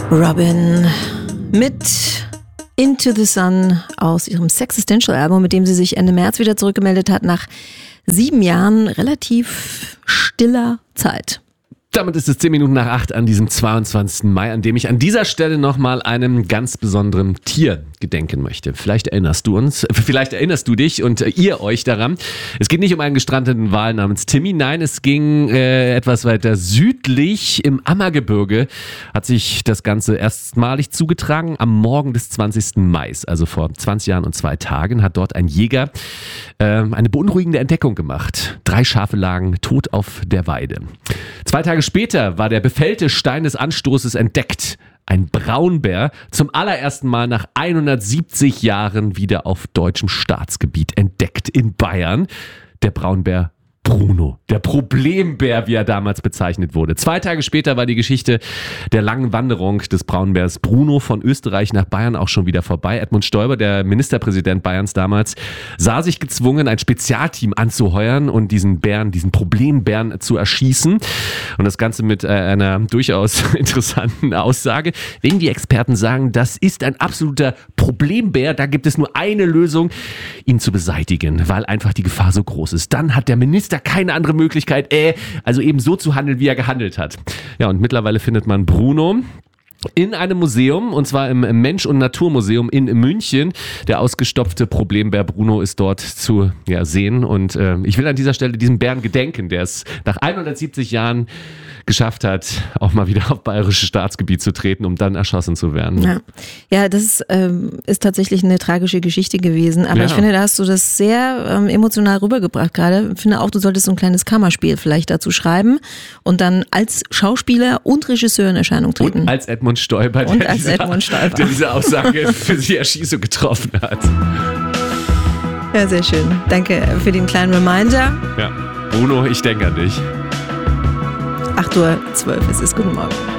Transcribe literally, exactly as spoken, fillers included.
Robin mit Into the Sun aus ihrem Sexistential-Album, mit dem sie sich Ende März wieder zurückgemeldet hat, nach sieben Jahren relativ stiller Zeit. Damit ist es zehn Minuten nach acht an diesem zweiundzwanzigsten Mai, an dem ich an dieser Stelle nochmal einem ganz besonderen Tier gedenken möchte. Vielleicht erinnerst du uns, vielleicht erinnerst du dich und ihr euch daran. Es geht nicht um einen gestrandeten Wal namens Timmy, nein, es ging äh, etwas weiter südlich im Ammergebirge, hat sich das Ganze erstmalig zugetragen am Morgen des zwanzigsten Mai, also vor zwanzig Jahren und zwei Tagen, hat dort ein Jäger äh, eine beunruhigende Entdeckung gemacht. Drei Schafe lagen tot auf der Weide. Zwei Tage später war der befällte Stein des Anstoßes entdeckt. Ein Braunbär, zum allerersten Mal nach hundertsiebzig Jahren wieder auf deutschem Staatsgebiet entdeckt in Bayern. Der Braunbär Bruno, der Problembär, wie er damals bezeichnet wurde. Zwei Tage später war die Geschichte der langen Wanderung des Braunbärs Bruno von Österreich nach Bayern auch schon wieder vorbei. Edmund Stoiber, der Ministerpräsident Bayerns damals, sah sich gezwungen, ein Spezialteam anzuheuern und diesen Bären, diesen Problembären zu erschießen. Und das Ganze mit äh, einer durchaus interessanten Aussage. Wenn die Experten sagen, das ist ein absoluter Problembär, da gibt es nur eine Lösung, ihn zu beseitigen, weil einfach die Gefahr so groß ist. Dann hat der Minister keine andere Möglichkeit, äh, also eben so zu handeln, wie er gehandelt hat. Ja, und mittlerweile findet man Bruno in einem Museum, und zwar im Mensch- und Naturmuseum in München. Der ausgestopfte Problembär Bruno ist dort zu ja, sehen. Und äh, ich will an dieser Stelle diesem Bären gedenken, der es nach hundertsiebzig Jahren geschafft hat, auch mal wieder auf bayerisches Staatsgebiet zu treten, um dann erschossen zu werden. Ja, ja das ähm, ist tatsächlich eine tragische Geschichte gewesen. Aber Ja. ich finde, da hast du das sehr ähm, emotional rübergebracht gerade. Ich finde auch, du solltest so ein kleines Kammerspiel vielleicht dazu schreiben und dann als Schauspieler und Regisseur in Erscheinung treten. Und als Edmund Stoiber, Und der, als dieser, Edmund Stoiber. der diese Aussage für die Erschießung getroffen hat. Ja, sehr schön. Danke für den kleinen Reminder. Ja, Bruno, ich denke an dich. acht Uhr zwölf, es ist guten Morgen.